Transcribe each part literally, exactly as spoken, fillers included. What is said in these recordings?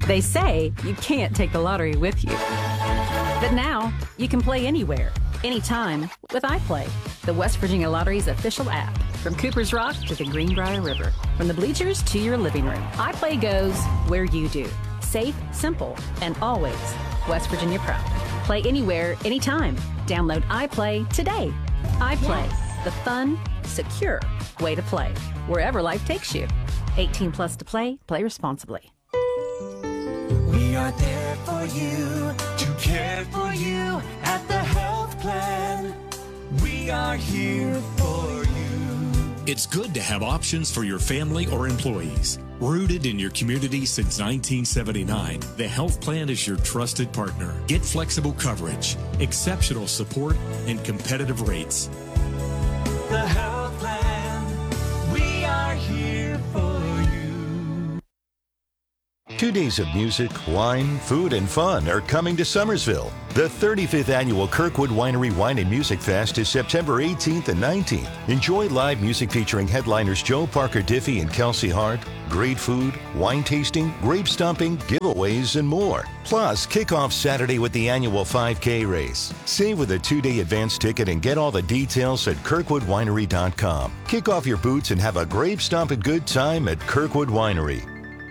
They say you can't take the lottery with you. But now, you can play anywhere, anytime with iPlay, the West Virginia Lottery's official app. From Cooper's Rock to the Greenbrier River, from the bleachers to your living room, iPlay goes where you do. Safe, simple, and always West Virginia proud. Play anywhere, anytime. Download iPlay today. iPlay, yes. The fun, secure way to play, wherever life takes you. eighteen plus to play. Play responsibly. We are there for you, to care for you at the health plan. We are here for you. It's good to have options for your family or employees. Rooted in your community since nineteen seventy-nine, the health plan is your trusted partner. Get flexible coverage, exceptional support, and competitive rates. The health plan, we are here for you. Two days of music, wine, food, and fun are coming to Summersville. The thirty-fifth Annual Kirkwood Winery Wine and Music Fest is September eighteenth and nineteenth. Enjoy live music featuring headliners Joe Parker Diffie and Kelsey Hart, great food, wine tasting, grape stomping, giveaways, and more. Plus, kick off Saturday with the annual five K race. Save with a two-day advance ticket and get all the details at kirkwood winery dot com. Kick off your boots and have a grape stomping good time at Kirkwood Winery.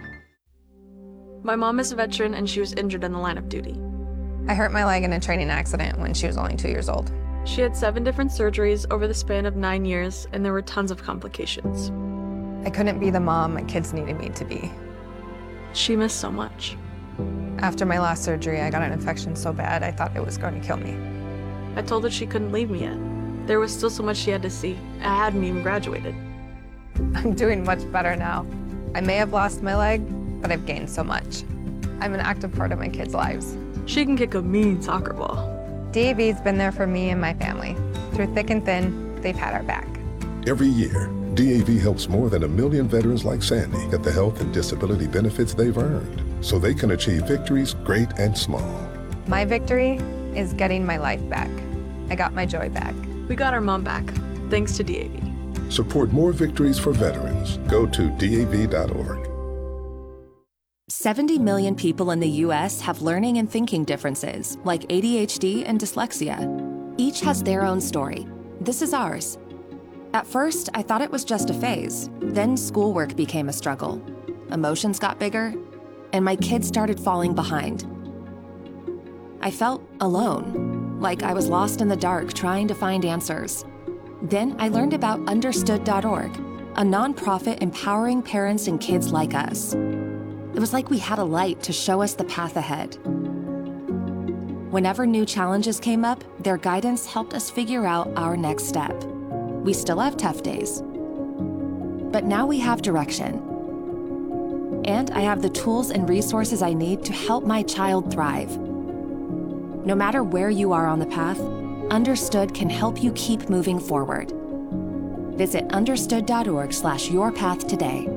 My mom is a veteran and she was injured in the line of duty. I hurt my leg in a training accident when she was only two years old. She had seven different surgeries over the span of nine years, and there were tons of complications. I couldn't be the mom my kids needed me to be. She missed so much. After my last surgery, I got an infection so bad I thought it was going to kill me. I told her she couldn't leave me yet. There was still so much she had to see. I hadn't even graduated. I'm doing much better now. I may have lost my leg, but I've gained so much. I'm an active part of my kids' lives. She can kick a mean soccer ball. D A V's been there for me and my family. Through thick and thin, they've had our back. Every year, D A V helps more than a million veterans like Sandy get the health and disability benefits they've earned, so they can achieve victories great and small. My victory is getting my life back. I got my joy back. We got our mom back, thanks to D A V. Support more victories for veterans. Go to D A V dot org. seventy million people in the U S have learning and thinking differences, like A D H D and dyslexia. Each has their own story. This is ours. At first, I thought it was just a phase. Then schoolwork became a struggle. Emotions got bigger, and my kids started falling behind. I felt alone, like I was lost in the dark trying to find answers. Then I learned about understood dot org, a nonprofit empowering parents and kids like us. It was like we had a light to show us the path ahead. Whenever new challenges came up, their guidance helped us figure out our next step. We still have tough days, but now we have direction. And I have the tools and resources I need to help my child thrive. No matter where you are on the path, Understood can help you keep moving forward. Visit understood dot org slash your path today.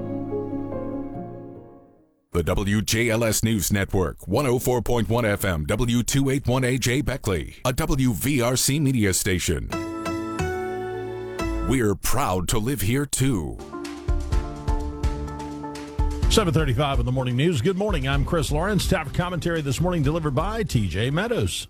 The W J L S News Network, one oh four point one F M, W two eighty-one A J Beckley, a W V R C media station. We're proud to live here, too. seven thirty-five in the morning news. Good morning. I'm Chris Lawrence. Staff commentary this morning delivered by T J Meadows.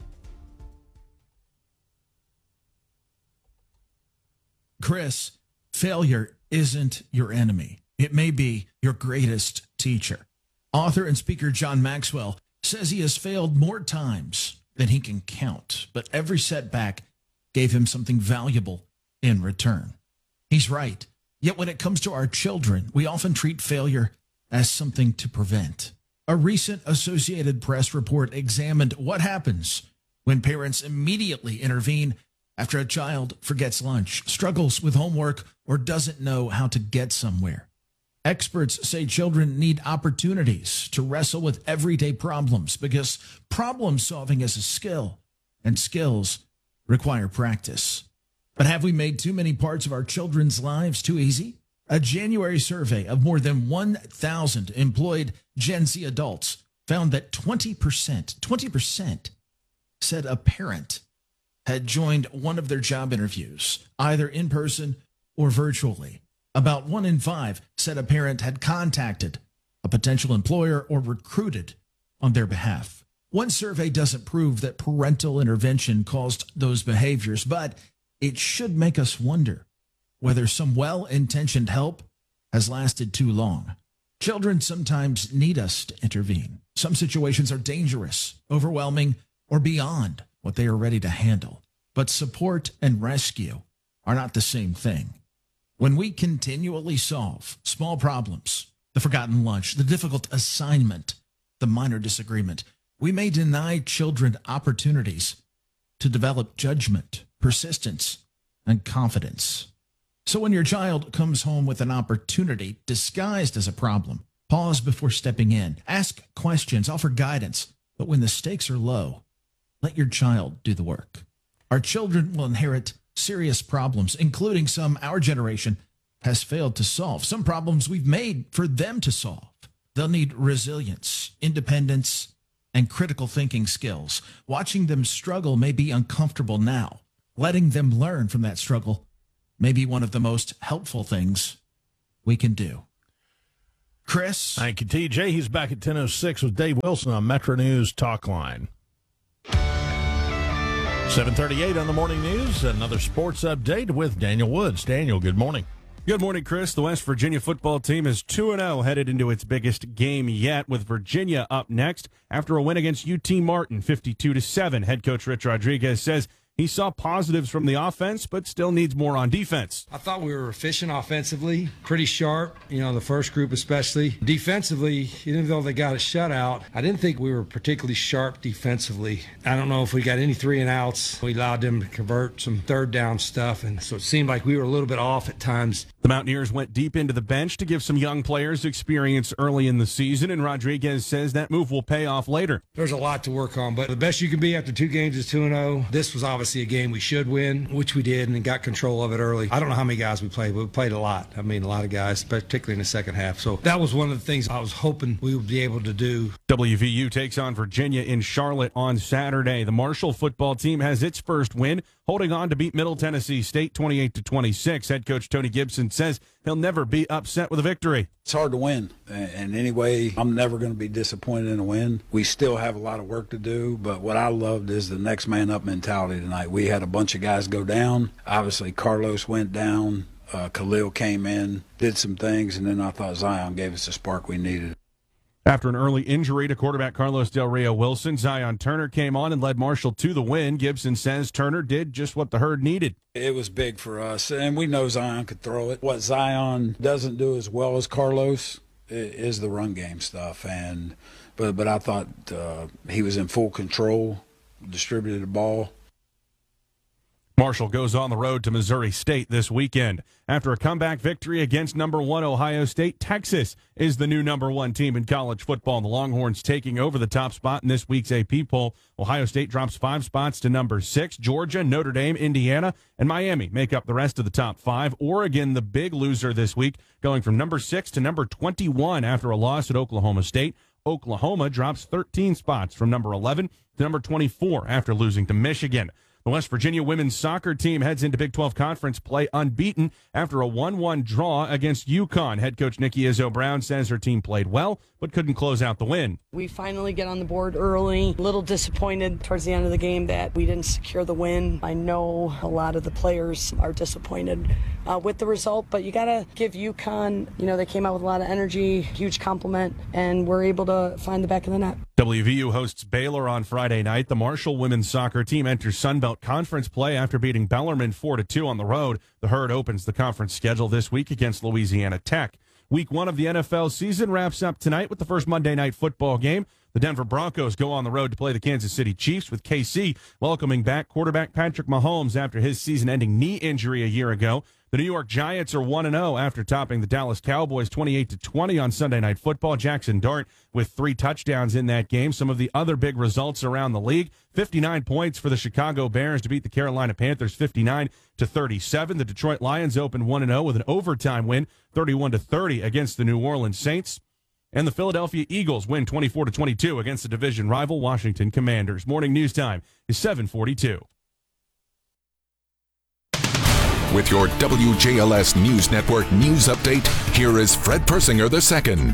Chris, failure isn't your enemy. It may be your greatest teacher. Author and speaker John Maxwell says he has failed more times than he can count, but every setback gave him something valuable in return. He's right. Yet when it comes to our children, we often treat failure as something to prevent. A recent Associated Press report examined what happens when parents immediately intervene after a child forgets lunch, struggles with homework, or doesn't know how to get somewhere. Experts say children need opportunities to wrestle with everyday problems because problem solving is a skill, and skills require practice. But have we made too many parts of our children's lives too easy? A January survey of more than one thousand employed Gen Z adults found that twenty percent, twenty percent said a parent had joined one of their job interviews, either in person or virtually. About one in five said a parent had contacted a potential employer or recruited on their behalf. One survey doesn't prove that parental intervention caused those behaviors, but it should make us wonder whether some well-intentioned help has lasted too long. Children sometimes need us to intervene. Some situations are dangerous, overwhelming, or beyond what they are ready to handle. But support and rescue are not the same thing. When we continually solve small problems, the forgotten lunch, the difficult assignment, the minor disagreement, we may deny children opportunities to develop judgment, persistence, and confidence. So when your child comes home with an opportunity disguised as a problem, pause before stepping in, ask questions, offer guidance. But when the stakes are low, let your child do the work. Our children will inherit serious problems, including some our generation has failed to solve, some problems we've made for them to solve. They'll need resilience, independence, and critical thinking skills. Watching them struggle may be uncomfortable now. Letting them learn from that struggle may be one of the most helpful things we can do. Chris? Thank you, T J. He's back at ten oh six with Dave Wilson on Metro News Talk Line. seven thirty-eight on the morning news. Another sports update with Daniel Woods. Daniel, good morning. Good morning, Chris. The West Virginia football team is two and oh headed into its biggest game yet, with Virginia up next after a win against U T Martin, fifty-two to seven. Head coach Rich Rodriguez says he saw positives from the offense, but still needs more on defense. I thought we were efficient offensively, pretty sharp, you know, the first group especially. Defensively, even though they got a shutout, I didn't think we were particularly sharp defensively. I don't know if we got any three and outs. We allowed them to convert some third down stuff, and so it seemed like we were a little bit off at times. The Mountaineers went deep into the bench to give some young players experience early in the season, and Rodriguez says that move will pay off later. There's a lot to work on, but the best you can be after two games is two and oh. This was obviously a game we should win, which we did, and got control of it early. I don't know how many guys we played, but we played a lot. I mean, a lot of guys, particularly in the second half. So that was one of the things I was hoping we would be able to do. W V U takes on Virginia in Charlotte on Saturday. The Marshall football team has its first win, holding on to beat Middle Tennessee State twenty-eight to twenty-six. Head coach Tony Gibson says he'll never be upset with a victory. It's hard to win, and anyway, I'm never going to be disappointed in a win. We still have a lot of work to do, but what I loved is the next man up mentality tonight. We had a bunch of guys go down. Obviously, Carlos went down. Uh, Khalil came in, did some things, and then I thought Zion gave us the spark we needed. After an early injury to quarterback Carlos Del Rio Wilson, Zion Turner came on and led Marshall to the win. Gibson says Turner did just what the herd needed. It was big for us, and we know Zion could throw it. What Zion doesn't do as well as Carlos is the run game stuff, and but but I thought uh, he was in full control, distributed the ball. Marshall goes on the road to Missouri State this weekend. After a comeback victory against number one Ohio State, Texas is the new number one team in college football. The Longhorns taking over the top spot in this week's A P poll. Ohio State drops five spots to number six. Georgia, Notre Dame, Indiana, and Miami make up the rest of the top five. Oregon, the big loser this week, going from number six to number twenty-one after a loss at Oklahoma State. Oklahoma drops thirteen spots from number eleven to number twenty-four after losing to Michigan. The West Virginia women's soccer team heads into Big twelve Conference play unbeaten after a one one draw against UConn. Head coach Nikki Izzo Brown says her team played well, but couldn't close out the win. We finally get on the board early. A little disappointed towards the end of the game that we didn't secure the win. I know a lot of the players are disappointed uh, with the result, but you got to give UConn, you know, they came out with a lot of energy, huge compliment, and we're able to find the back of the net. W V U hosts Baylor on Friday night. The Marshall women's soccer team enters Sunbelt Conference play after beating Bellarmine four to two on the road. The Herd opens the conference schedule this week against Louisiana Tech. Week one of the N F L season wraps up tonight with the first Monday night football game. The Denver Broncos go on the road to play the Kansas City Chiefs, with K C welcoming back quarterback Patrick Mahomes after his season-ending knee injury a year ago. The New York Giants are one and oh after topping the Dallas Cowboys twenty-eight to twenty on Sunday Night Football. Jackson Dart with three touchdowns in that game. Some of the other big results around the league: fifty-nine points for the Chicago Bears to beat the Carolina Panthers fifty-nine to thirty-seven. The Detroit Lions opened one and oh with an overtime win, thirty-one to thirty against the New Orleans Saints. And the Philadelphia Eagles win twenty-four to twenty-two against the division rival Washington Commanders. Morning news time is seven forty-two. With your W J L S News Network news update, here is Fred Persinger the second.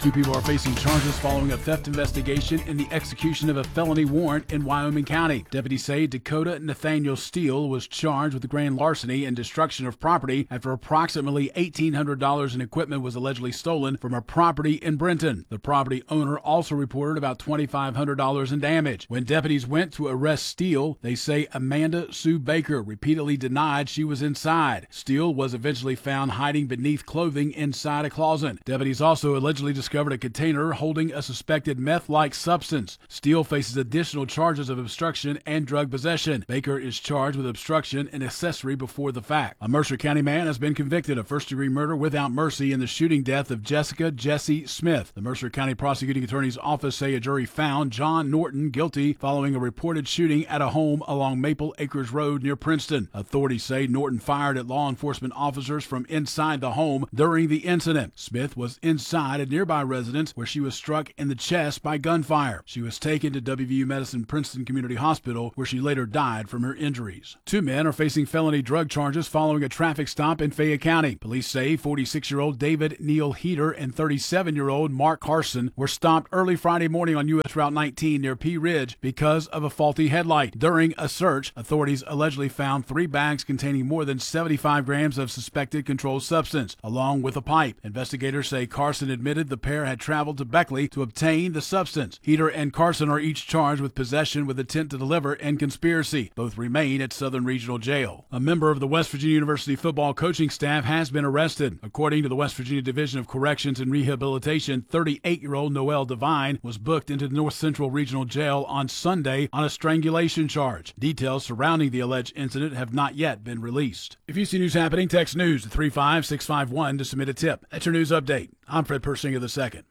Two people are facing charges following a theft investigation in the execution of a felony warrant in Wyoming County. Deputies say Dakota Nathaniel Steele was charged with grand larceny and destruction of property after approximately eighteen hundred dollars in equipment was allegedly stolen from a property in Brenton. The property owner also reported about twenty-five hundred dollars in damage. When deputies went to arrest Steele, they say Amanda Sue Baker repeatedly denied she was inside. Steele was eventually found hiding beneath clothing inside a closet. Deputies also allegedly discovered discovered a container holding a suspected meth-like substance. Steele faces additional charges of obstruction and drug possession. Baker is charged with obstruction and accessory before the fact. A Mercer County man has been convicted of first-degree murder without mercy in the shooting death of Jessica Jesse Smith. The Mercer County Prosecuting Attorney's Office say a jury found John Norton guilty following a reported shooting at a home along Maple Acres Road near Princeton. Authorities say Norton fired at law enforcement officers from inside the home during the incident. Smith was inside a nearby residence where she was struck in the chest by gunfire. She was taken to W V U Medicine Princeton Community Hospital, where she later died from her injuries. Two men are facing felony drug charges following a traffic stop in Fayette County. Police say forty-six-year-old David Neal Heater and thirty-seven-year-old Mark Carson were stopped early Friday morning on U S Route nineteen near Pea Ridge because of a faulty headlight. During a search, authorities allegedly found three bags containing more than seventy-five grams of suspected controlled substance, along with a pipe. Investigators say Carson admitted the pair had traveled to Beckley to obtain the substance. Heater and Carson are each charged with possession with intent to deliver and conspiracy. Both remain at Southern Regional Jail. A member of the West Virginia University football coaching staff has been arrested. According to the West Virginia Division of Corrections and Rehabilitation, thirty-eight-year-old Noel Devine was booked into the North Central Regional Jail on Sunday on a strangulation charge. Details surrounding the alleged incident have not yet been released. If you see news happening, text news to three five six five one to submit a tip. That's your news update. I'm Fred Persinger the second.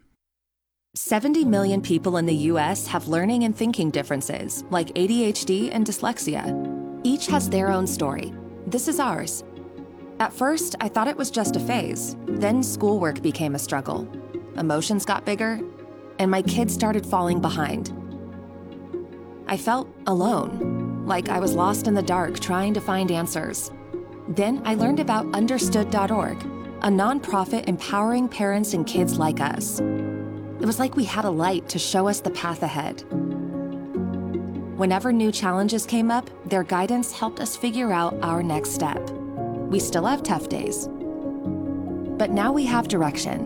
seventy million people in the U S have learning and thinking differences, like A D H D and dyslexia. Each has their own story. This is ours. At first, I thought it was just a phase. Then schoolwork became a struggle. Emotions got bigger, and my kids started falling behind. I felt alone, like I was lost in the dark trying to find answers. Then I learned about Understood dot org, a nonprofit empowering parents and kids like us. It was like we had a light to show us the path ahead. Whenever new challenges came up, their guidance helped us figure out our next step. We still have tough days, but now we have direction.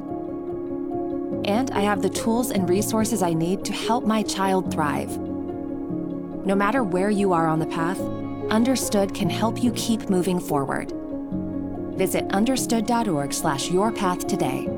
And I have the tools and resources I need to help my child thrive. No matter where you are on the path, Understood can help you keep moving forward. Visit understood dot org slash your path today.